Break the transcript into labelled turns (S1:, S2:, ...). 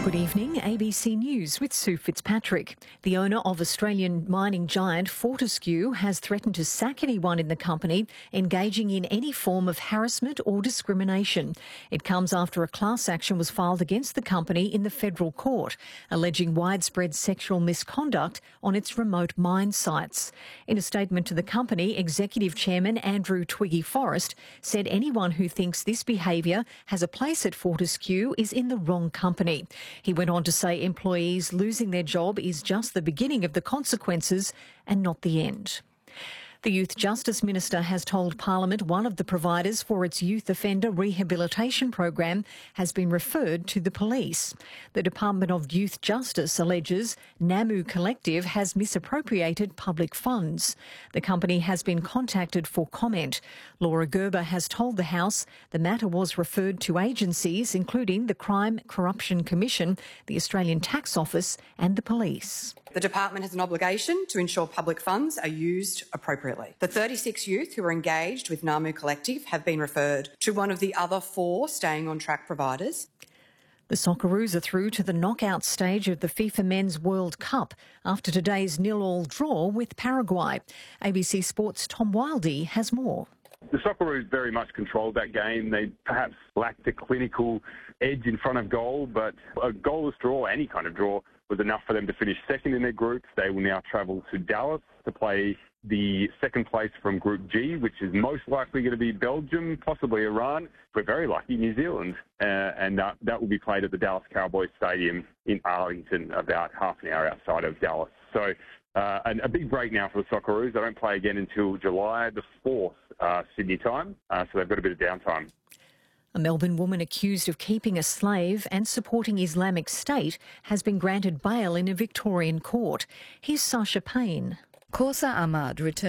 S1: Good evening, ABC News with Sue Fitzpatrick. The owner of Australian mining giant Fortescue has threatened to sack anyone in the company engaging in any form of harassment or discrimination. It comes after a class action was filed against the company in the federal court, alleging widespread sexual misconduct on its remote mine sites. In a statement to the company, Executive Chairman Andrew Twiggy Forrest said anyone who thinks this behaviour has a place at Fortescue is in the wrong company. He went on to say employees losing their job is just the beginning of the consequences and not the end. The Youth Justice Minister has told Parliament one of the providers for its youth offender rehabilitation program has been referred to the police. The Department of Youth Justice alleges Namu Collective has misappropriated public funds. The company has been contacted for comment. Laura Gerber has told the House the matter was referred to agencies including the Crime Corruption Commission, the Australian Tax Office and the police.
S2: The department has an obligation to ensure public funds are used appropriately. The 36 youth who are engaged with Namu Collective have been referred to one of the other 4 staying on track providers.
S1: The Socceroos are through to the knockout stage of the FIFA Men's World Cup after today's 0-0 draw with Paraguay. ABC Sports' Tom Wildey has more.
S3: The Socceroos very much controlled that game. They perhaps lacked a clinical edge in front of goal, but a goalless draw, any kind of draw, was enough for them to finish second in their group. They will now travel to Dallas to play the second place from Group G, which is most likely going to be Belgium, possibly Iran. If we're very lucky, New Zealand. And that will be played at the Dallas Cowboys Stadium in Arlington, about half an hour outside of Dallas. So a big break now for the Socceroos. They don't play again until July the 4th, Sydney time, so they've got a bit of downtime.
S1: A Melbourne woman accused of keeping a slave and supporting Islamic State has been granted bail in a Victorian court. Here's Sasha Payne.
S4: Kausa Ahmad returned